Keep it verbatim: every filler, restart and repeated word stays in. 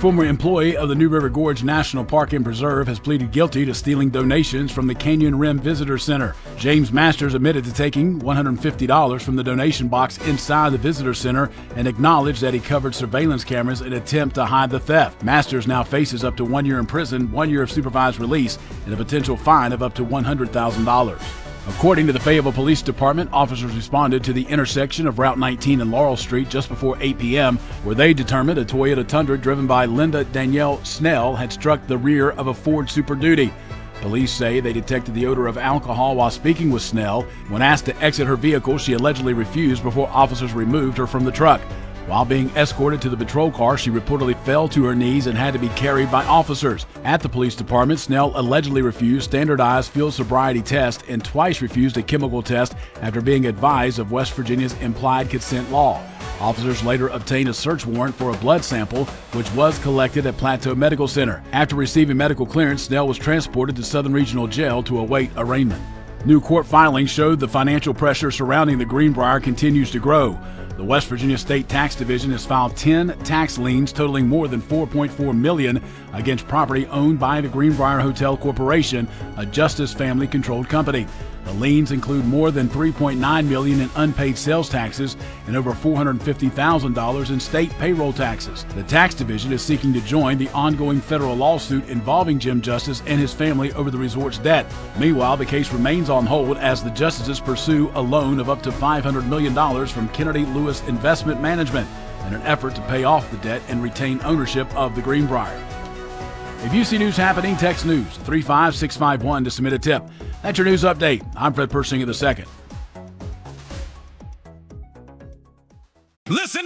former employee of the New River Gorge National Park and Preserve, has pleaded guilty to stealing donations from the Canyon Rim Visitor Center. James Masters admitted to taking one hundred fifty dollars from the donation box inside the visitor center and acknowledged that he covered surveillance cameras in an attempt to hide the theft. Masters now faces up to one year in prison, one year of supervised release, and a potential fine of up to one hundred thousand dollars. According to the Fayetteville Police Department, officers responded to the intersection of Route nineteen and Laurel Street just before eight p.m., where they determined a Toyota Tundra driven by Linda Danielle Snell had struck the rear of a Ford Super Duty. Police say they detected the odor of alcohol while speaking with Snell. When asked to exit her vehicle, she allegedly refused before officers removed her from the truck. While being escorted to the patrol car, she reportedly fell to her knees and had to be carried by officers. At the police department, Snell allegedly refused standardized field sobriety tests and twice refused a chemical test after being advised of West Virginia's implied consent law. Officers later obtained a search warrant for a blood sample, which was collected at Plateau Medical Center. After receiving medical clearance, Snell was transported to Southern Regional Jail to await arraignment. New court filings showed the financial pressure surrounding the Greenbrier continues to grow. The West Virginia State Tax Division has filed ten tax liens totaling more than four point four million dollars against property owned by the Greenbrier Hotel Corporation, a Justice family-controlled company. The liens include more than three point nine million dollars in unpaid sales taxes and over four hundred fifty thousand dollars in state payroll taxes. The tax division is seeking to join the ongoing federal lawsuit involving Jim Justice and his family over the resort's debt. Meanwhile, the case remains on hold as the Justices pursue a loan of up to five hundred million dollars from Kennedy Lewis Investment Management in an effort to pay off the debt and retain ownership of the Greenbrier. If you see news happening, text news three five six five one to submit a tip. That's your news update. I'm Fred Persinger the second. Listen